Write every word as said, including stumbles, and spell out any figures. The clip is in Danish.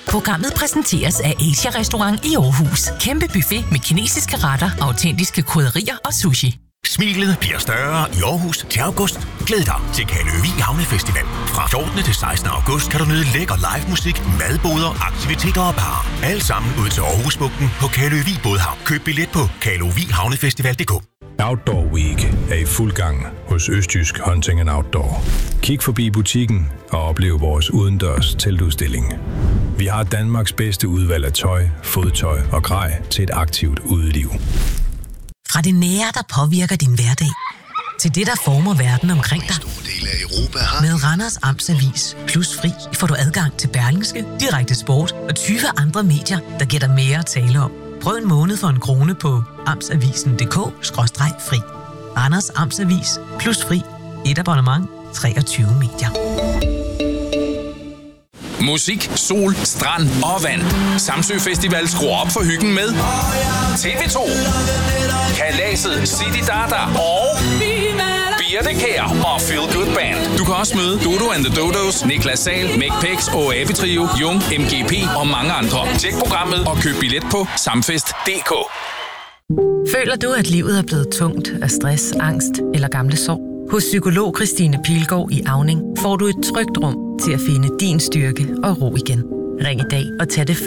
Programmet præsenteres af Asia Restaurant i Aarhus. Kæmpe buffet med kinesiske retter, autentiske krydderier og sushi. Smilet bliver større i Aarhus til august. Glæd dig til Kaløvig Havnefestival. Fra fjortende til sekstende august kan du nyde lækker live musik, madboder, aktiviteter og bar. Alt sammen ud til Aarhusbugten på Kaløvig Bådhavn. Køb billet på kaløvig havnefestival punktum d k. Outdoor Week er i fuld gang hos Østjysk Hunting and Outdoor. Kig forbi butikken og oplev vores udendørs teltudstilling. Vi har Danmarks bedste udvalg af tøj, fodtøj og grej til et aktivt udeliv. Fra det nære, der påvirker din hverdag, til det, der former verden omkring dig. Med Randers Amtsavis Plus Fri får du adgang til Berlingske, Direkte Sport og tyve andre medier, der giver dig mere at tale om. Prøv en måned for en krone på amtsavisen punktum d k skråstreg fri. Randers Amtsavis Plus Fri. Et abonnement. treogtyve medier. Musik, sol, strand og vand. Samsø Festival skruer op for hyggen med T V to, Kalaset, City Dada og Birte Kjær og Feel Good Band. Du kan også møde Dodo and the Dodos, Niklas Sahl, Mækpex og Abi Trio, Jung, M G P og mange andre. Tjek programmet og køb billet på samfest punktum d k. Føler du, at livet er blevet tungt af stress, angst eller gamle sår? Hos psykolog Christine Pilgaard i Auning får du et trygt rum til at finde din styrke og ro igen. Ring i dag og tag det